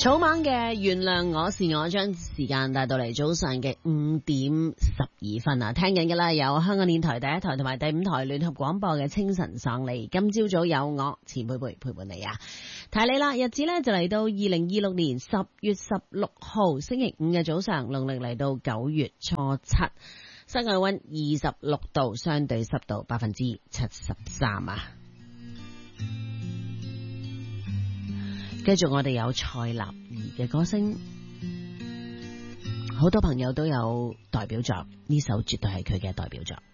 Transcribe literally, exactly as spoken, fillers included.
草蜢嘅原諒我是我，將時間帶到嚟早上嘅五點十二分啊！聽緊嘅啦，有香港電台第一台同埋第五台聯合廣播嘅清晨爽利。今朝早有我錢貝貝陪伴你啊！提你啦，日子呢就嚟到二零二六年十月十六號星期五嘅早上，農曆嚟到九月初七，室外溫二十六度，相對濕度百分之七十三啊！繼續我哋有蔡立兒嘅歌聲，好多朋友都有代表作，呢首絕對係佢嘅代表作。